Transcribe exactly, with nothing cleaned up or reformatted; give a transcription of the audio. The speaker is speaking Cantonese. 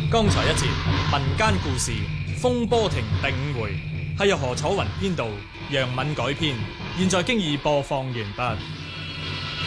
剛才一節民間故事《風波亭》第五回係由何楚雲編導，楊敏改編，現在經已播放完畢。